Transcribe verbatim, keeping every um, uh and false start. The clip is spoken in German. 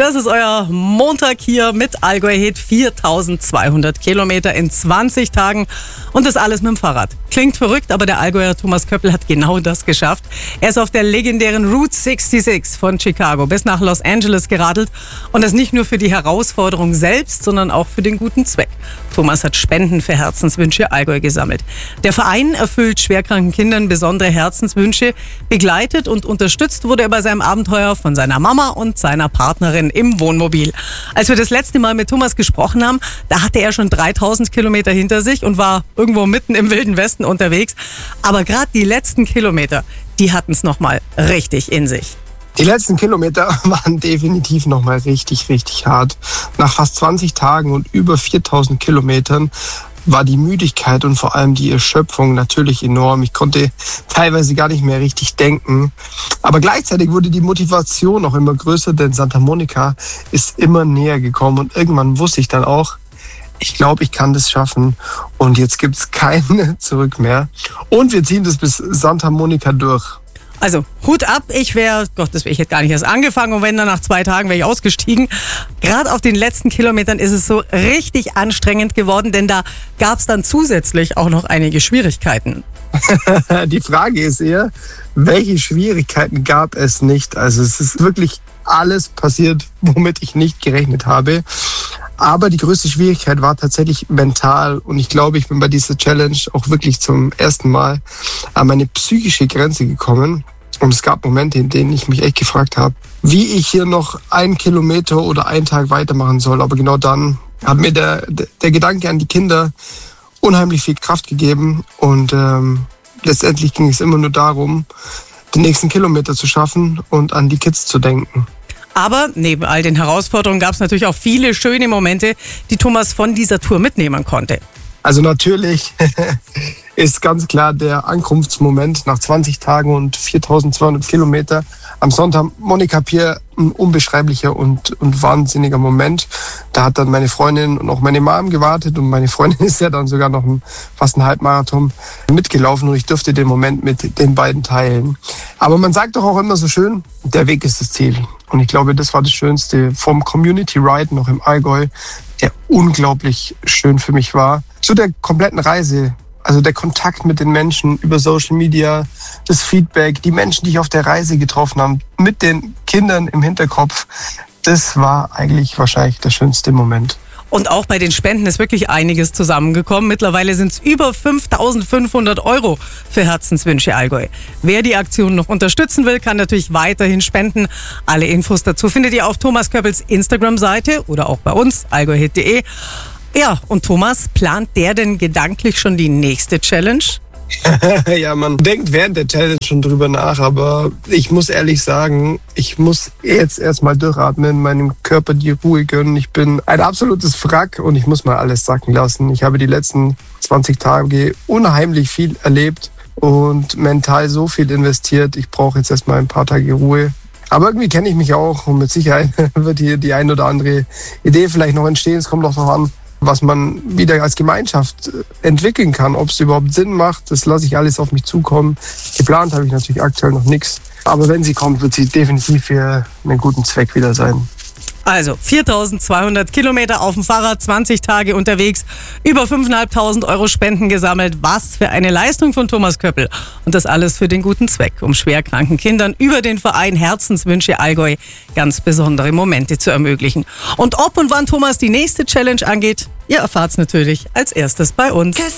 Das ist euer Montag hier mit Allgäu Hit. viertausendzweihundert Kilometer in zwanzig Tagen und das alles mit dem Fahrrad. Klingt verrückt, aber der Allgäuer Thomas Köppel hat genau das geschafft. Er ist auf der legendären Route sechsundsechzig von Chicago bis nach Los Angeles geradelt und das nicht nur für die Herausforderung selbst, sondern auch für den guten Zweck. Thomas hat Spenden für Herzenswünsche Allgäu gesammelt. Der Verein erfüllt schwerkranken Kindern besondere Herzenswünsche. Begleitet und unterstützt wurde er bei seinem Abenteuer von seiner Mama und seiner Partnerin im Wohnmobil. Als wir das letzte Mal mit Thomas gesprochen haben, da hatte er schon dreitausend Kilometer hinter sich und war irgendwo mitten im Wilden Westen unterwegs. Aber gerade die letzten Kilometer, die hatten es nochmal richtig in sich. Die letzten Kilometer waren definitiv nochmal richtig, richtig hart. Nach fast zwanzig Tagen und über viertausend Kilometern war die Müdigkeit und vor allem die Erschöpfung natürlich enorm. Ich konnte teilweise gar nicht mehr richtig denken. Aber gleichzeitig wurde die Motivation auch immer größer, denn Santa Monica ist immer näher gekommen. Und irgendwann wusste ich dann auch, ich glaube, ich kann das schaffen. Und jetzt gibt es kein Zurück mehr. Und wir ziehen das bis Santa Monica durch. Also Hut ab, ich wäre, Gott, das wäre ich hätte gar nicht erst angefangen und wenn dann nach zwei Tagen wäre ich ausgestiegen. Gerade auf den letzten Kilometern ist es so richtig anstrengend geworden, denn da gab es dann zusätzlich auch noch einige Schwierigkeiten. Die Frage ist eher, welche Schwierigkeiten gab es nicht? Also es ist wirklich alles passiert, womit ich nicht gerechnet habe. Aber die größte Schwierigkeit war tatsächlich mental. Und ich glaube, ich bin bei dieser Challenge auch wirklich zum ersten Mal an meine psychische Grenze gekommen. Und es gab Momente, in denen ich mich echt gefragt habe, wie ich hier noch einen Kilometer oder einen Tag weitermachen soll. Aber genau dann hat mir der, der Gedanke an die Kinder unheimlich viel Kraft gegeben. Und ähm, letztendlich ging es immer nur darum, den nächsten Kilometer zu schaffen und an die Kids zu denken. Aber neben all den Herausforderungen gab es natürlich auch viele schöne Momente, die Thomas von dieser Tour mitnehmen konnte. Also natürlich ist ganz klar der Ankunftsmoment nach zwanzig Tagen und viertausendzweihundert Kilometer am Santa Monica Pier ein unbeschreiblicher und, und wahnsinniger Moment. Da hat dann meine Freundin und auch meine Mom gewartet und meine Freundin ist ja dann sogar noch ein, fast einen Halbmarathon mitgelaufen und ich durfte den Moment mit den beiden teilen. Aber man sagt doch auch immer so schön, der Weg ist das Ziel. Und ich glaube, das war das Schönste vom Community Ride noch im Allgäu, der unglaublich schön für mich war. Zu der kompletten Reise, also der Kontakt mit den Menschen über Social Media, das Feedback, die Menschen, die ich auf der Reise getroffen habe, mit den Kindern im Hinterkopf, das war eigentlich wahrscheinlich der schönste Moment. Und auch bei den Spenden ist wirklich einiges zusammengekommen. Mittlerweile sind es über fünftausendfünfhundert Euro für Herzenswünsche Allgäu. Wer die Aktion noch unterstützen will, kann natürlich weiterhin spenden. Alle Infos dazu findet ihr auf Thomas Köppels Instagram-Seite oder auch bei uns, allgäuhit punkt de. Ja, und Thomas, plant der denn gedanklich schon die nächste Challenge? Ja, man denkt während der Challenge schon drüber nach, aber ich muss ehrlich sagen, ich muss jetzt erstmal durchatmen, meinem Körper die Ruhe gönnen. Ich bin ein absolutes Wrack und ich muss mal alles sacken lassen. Ich habe die letzten zwanzig Tage unheimlich viel erlebt und mental so viel investiert. Ich brauche jetzt erstmal ein paar Tage Ruhe. Aber irgendwie kenne ich mich auch und mit Sicherheit wird hier die ein oder andere Idee vielleicht noch entstehen. Es kommt doch noch an, was man wieder als Gemeinschaft entwickeln kann, ob es überhaupt Sinn macht, das lasse ich alles auf mich zukommen. Geplant habe ich natürlich aktuell noch nichts, aber wenn sie kommt, wird sie definitiv für einen guten Zweck wieder sein. Also viertausendzweihundert Kilometer auf dem Fahrrad, zwanzig Tage unterwegs, über fünftausendfünfhundert Euro Spenden gesammelt. Was für eine Leistung von Thomas Köppel. Und das alles für den guten Zweck, um schwerkranken Kindern über den Verein Herzenswünsche Allgäu ganz besondere Momente zu ermöglichen. Und ob und wann Thomas die nächste Challenge angeht, ihr erfahrt's natürlich als erstes bei uns.